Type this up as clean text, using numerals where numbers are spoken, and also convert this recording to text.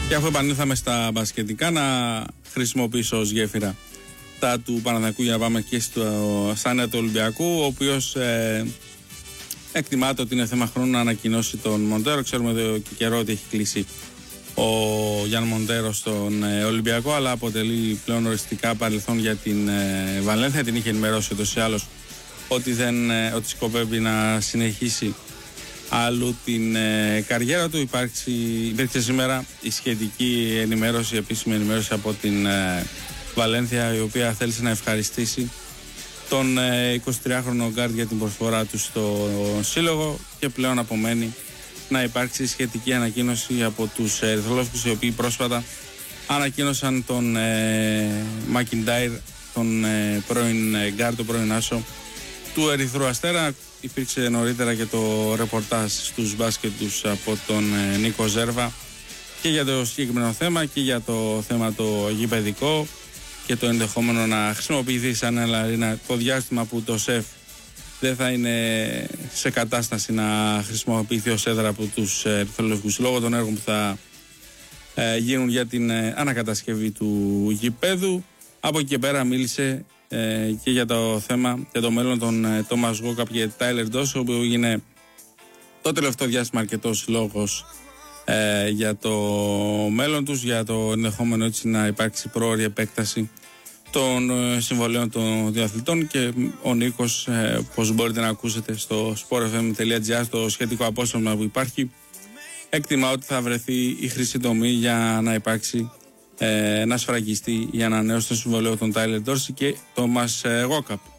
Και αφού επανήλθαμε στα μπασκετικά, να χρησιμοποιήσω ως γέφυρα τα του Παναθηναϊκού για να πάμε και στα νέα του Ολυμπιακού, ο οποίος εκτιμάται ότι είναι θέμα χρόνου να ανακοινώσει τον Μοντέρο. Ξέρουμε εδώ και καιρό ότι έχει κλείσει ο Γιάν Μοντέρο στον Ολυμπιακό, αλλά αποτελεί πλέον οριστικά παρελθόν για την Βαλένθια. Την είχε ενημερώσει ούτως ή άλλως ότι σκοπεύει να συνεχίσει αλλού την καριέρα του. Υπήρξε σήμερα η σχετική ενημέρωση, επίσημη ενημέρωση από την Βαλένθια, η οποία θέλησε να ευχαριστήσει τον 23χρονο γκάρντ για την προσφορά του στο σύλλογο, και πλέον απομένει να υπάρξει σχετική ανακοίνωση από τους ερυθρόλευκους, οι οποίοι πρόσφατα ανακοίνωσαν τον Μακιντάιρ, τον πρώην γκάρντ, τον πρώην άσο του Ερυθρού Αστέρα. Υπήρξε νωρίτερα και το ρεπορτάζ στους μπάσκετ τους από τον Νίκο Ζέρβα και για το συγκεκριμένο θέμα και για το θέμα το γηπεδικό και το ενδεχόμενο να χρησιμοποιηθεί σαν ελαρίνα το διάστημα που το ΣΕΦ δεν θα είναι σε κατάσταση να χρησιμοποιηθεί ως έδρα από τους ερυθρολευκούς λόγω των έργων που θα γίνουν για την ανακατασκευή του γηπέδου. Από εκεί και πέρα μίλησε και για το θέμα, για το μέλλον των Τόμας Γκόκαπ και Τάιλερ Ντόσο, που έγινε το τελευταίο διάστημα αρκετός λόγος για το μέλλον τους, για το ενδεχόμενο έτσι να υπάρξει πρόωρη επέκταση των συμβολέων των δύο αθλητών. Και ο Νίκος, πως μπορείτε να ακούσετε στο sportfm.gr, το σχετικό απόστομα που υπάρχει, εκτιμά ότι θα βρεθεί η χρυσή τομή για να υπάρξει να σφραγιστεί η ανανέωση των συμβολέων των Τάιλερ Ντόρση και Τόμας Γκόκαπ.